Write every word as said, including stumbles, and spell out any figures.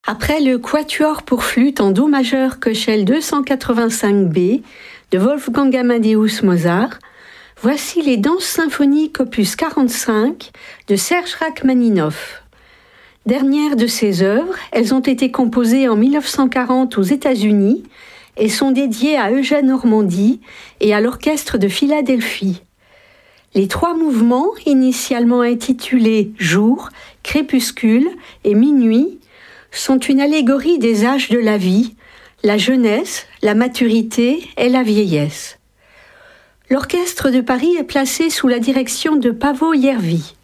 Après le quatuor pour flûte en do majeur Köchel deux cent quatre-vingt-cinq B de Wolfgang Amadeus Mozart, voici les Danses symphoniques opus quarante-cinq de Serge Rachmaninoff. Dernière de ces œuvres, elles ont été composées en mille neuf cent quarante aux États-Unis et sont dédiées à Eugène Ormandy et à l'Orchestre de Philadelphie. Les trois mouvements, initialement intitulés Jour, Crépuscule et Minuit, sont une allégorie des âges de la vie, la jeunesse, la maturité et la vieillesse. L'Orchestre de Paris est placé sous la direction de Paavo Järvi.